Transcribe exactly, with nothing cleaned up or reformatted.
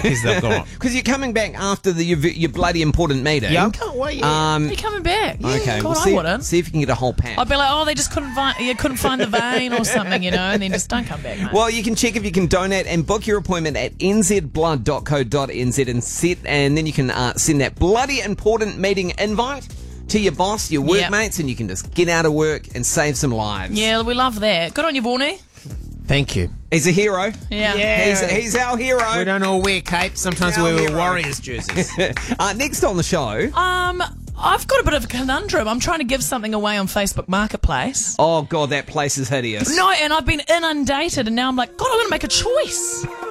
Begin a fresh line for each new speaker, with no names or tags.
stickers they've got.
Because you're coming back after the your, your bloody important meeting.
Yeah, I can't wait.
Um,
You're coming back.
okay,
God,
well,
I
see,
wouldn't.
see if you can get a whole pack.
I'd be like, oh, they just couldn't find, you couldn't find the vein or something, you know, and then just don't come back, mate.
Well, you can check if you can donate and book your appointment at n z blood dot co dot n z and set, and then you can uh, send that bloody important meeting invite to your boss, your
Yep.
workmates, and you can just get out of work and save some lives.
Yeah, we love that. Good on you, Warnie.
Thank you.
He's a hero.
Yeah.
Yeah.
He's, he's our hero.
We don't all wear capes. Sometimes we
Our
wear
hero.
Warriors jerseys.
uh, next on the show.
Um, I've got a bit of a conundrum. I'm trying to give something away on Facebook Marketplace.
Oh, God, that place is hideous.
No, and I've been inundated, and now I'm like, God, I'm going to make a choice.